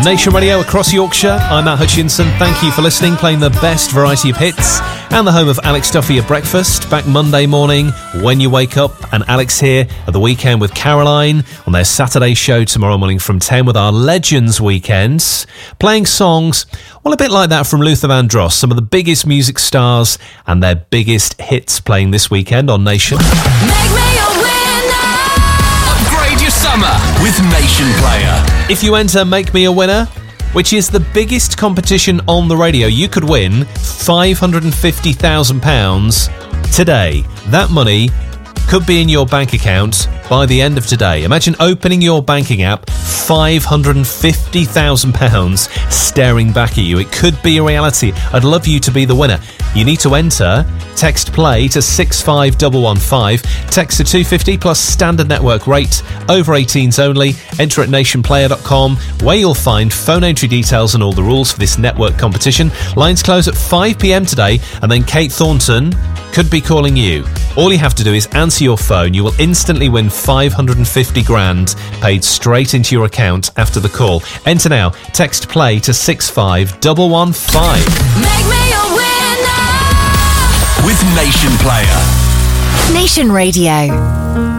Nation Radio across Yorkshire. I'm Matt Hutchinson. Thank you for listening, playing the best variety of hits and the home of Alex Duffy at breakfast. Back Monday morning when you wake up, and Alex here at the weekend with Caroline on their Saturday show tomorrow morning from 10 with our Legends Weekends, playing songs, well, a bit like that from Luther Vandross, some of the biggest music stars and their biggest hits playing this weekend on Nation. Make me a winner. Upgrade your summer with Nation Player. If you enter Make Me a Winner, which is the biggest competition on the radio, you could win £550,000 today. That money could be in your bank account by the end of today. Imagine opening your banking app, £550,000 staring back at you. It could be a reality. I'd love you to be the winner. You need to enter. Text play to 65115. Text to 250 plus standard network rate. Over 18s only. Enter at nationplayer.com, where you'll find phone entry details and all the rules for this network competition. Lines close at 5 p.m. today, and then Kate Thornton could be calling you. All you have to do is answer your phone. You will instantly win 550 grand paid straight into your account after the call. Enter now. Text play to 65115. Make me a winner. With Nation Player. Nation Radio.